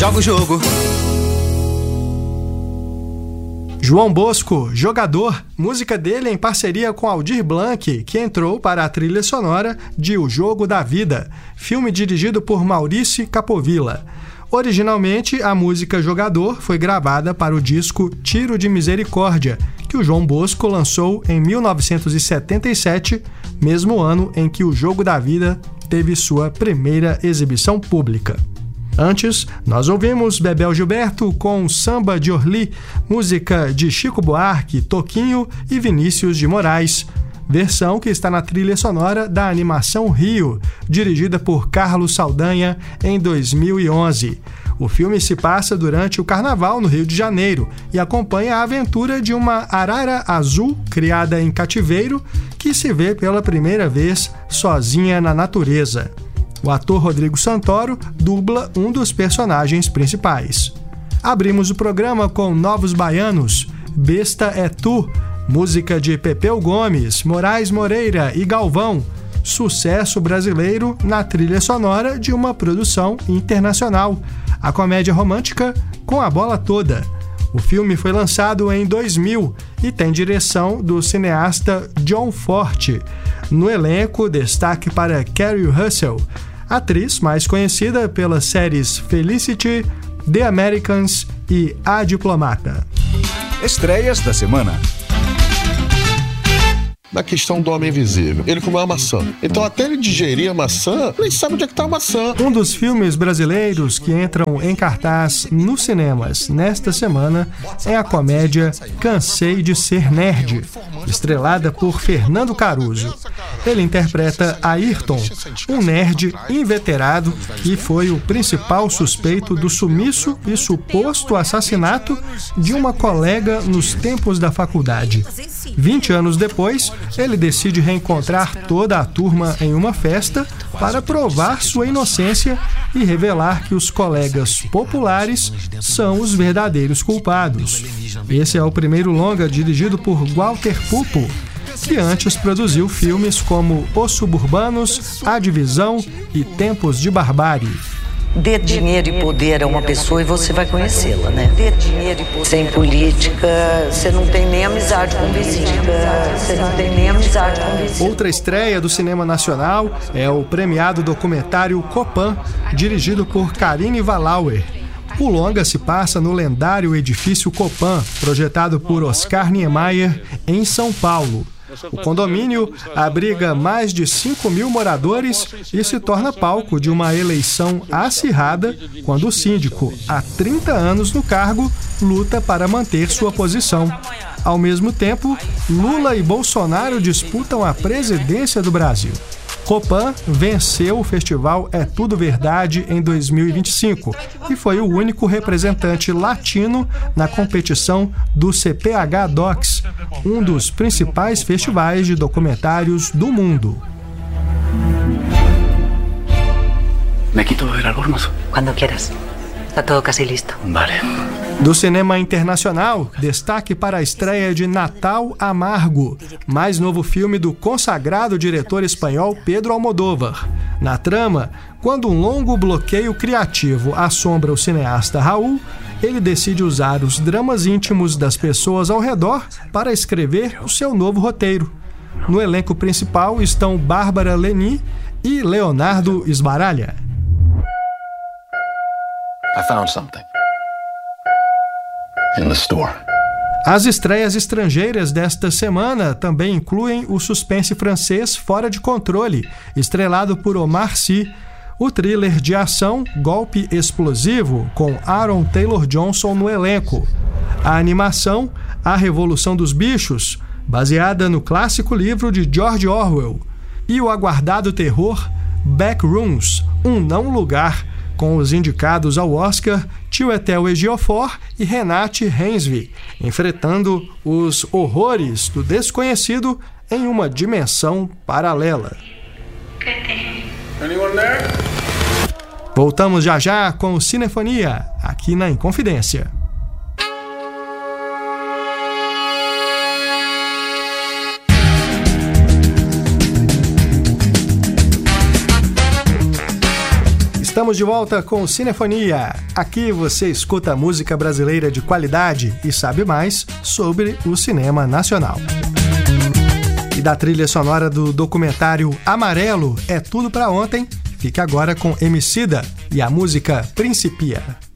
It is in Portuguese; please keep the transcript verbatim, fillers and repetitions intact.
joga o jogo. João Bosco, Jogador, música dele em parceria com Aldir Blanc, que entrou para a trilha sonora de O Jogo da Vida, filme dirigido por Maurício Capovilla. Originalmente, a música Jogador foi gravada para o disco Tiro de Misericórdia, que o João Bosco lançou em mil novecentos e setenta e sete, mesmo ano em que O Jogo da Vida teve sua primeira exibição pública. Antes, nós ouvimos Bebel Gilberto com Samba de Orly, música de Chico Buarque, Toquinho e Vinícius de Moraes, versão que está na trilha sonora da animação Rio, dirigida por Carlos Saldanha em dois mil e onze. O filme se passa durante o Carnaval no Rio de Janeiro e acompanha a aventura de uma arara azul criada em cativeiro que se vê pela primeira vez sozinha na natureza. O ator Rodrigo Santoro dubla um dos personagens principais. Abrimos o programa com Novos Baianos, Besta é Tu, música de Pepeu Gomes, Moraes Moreira e Galvão, sucesso brasileiro na trilha sonora de uma produção internacional, a comédia romântica Com a Bola Toda. O filme foi lançado em dois mil e tem direção do cineasta John Forte. No elenco, destaque para Kerry Russell, atriz mais conhecida pelas séries Felicity, The Americans e A Diplomata. Estreias da semana. Na questão do Homem Invisível, ele comeu uma maçã. Então, até ele digerir a maçã, ele sabe onde é que tá a maçã. Um dos filmes brasileiros que entram em cartaz nos cinemas nesta semana é a comédia Cansei de Ser Nerd, estrelada por Fernando Caruso. Ele interpreta Ayrton, um nerd inveterado que foi o principal suspeito do sumiço e suposto assassinato de uma colega nos tempos da faculdade. Vinte anos depois, ele decide reencontrar toda a turma em uma festa para provar sua inocência e revelar que os colegas populares são os verdadeiros culpados. Esse é o primeiro longa dirigido por Walter Pupo, que antes produziu filmes como Os Suburbanos, A Divisão e Tempos de Barbárie. Dê dinheiro e poder a uma pessoa e você vai conhecê-la, né? Dê dinheiro e poder. Sem política, você não tem nem amizade com vizinho. Você não tem nem amizade com vizinho. Outra estreia do cinema nacional é o premiado documentário Copan, dirigido por Karine Valauer. O longa se passa no lendário edifício Copan, projetado por Oscar Niemeyer, em São Paulo. O condomínio abriga mais de cinco mil moradores e se torna palco de uma eleição acirrada quando o síndico, há trinta anos no cargo, luta para manter sua posição. Ao mesmo tempo, Lula e Bolsonaro disputam a presidência do Brasil. Copan venceu o festival É Tudo Verdade em dois mil e vinte e cinco e foi o único representante latino na competição do C P H Docs, um dos principais festivais de documentários do mundo. ¿Me quito el albornoz? Quando quieras. Está todo casi listo. Vale. Do cinema internacional, destaque para a estreia de Natal Amargo, mais novo filme do consagrado diretor espanhol Pedro Almodóvar. Na trama, quando um longo bloqueio criativo assombra o cineasta Raul, ele decide usar os dramas íntimos das pessoas ao redor para escrever o seu novo roteiro. No elenco principal estão Bárbara Leni e Leonardo Sbaraglia. I found something. In the store. As estreias estrangeiras desta semana também incluem o suspense francês Fora de Controle, estrelado por Omar Sy, o thriller de ação Golpe Explosivo, com Aaron Taylor-Johnson no elenco, a animação A Revolução dos Bichos, baseada no clássico livro de George Orwell, e o aguardado terror Backrooms, Um Não Lugar, com os indicados ao Oscar Chiwetel Ejiofor e Renate Reinsve, enfrentando os horrores do desconhecido em uma dimensão paralela. Voltamos já já com o Cinefonia, aqui na Inconfidência. Estamos de volta com Cinefonia. Aqui você escuta música brasileira de qualidade e sabe mais sobre o cinema nacional. E da trilha sonora do documentário Amarelo é tudo pra ontem. Fique agora com Emicida e a música Principia.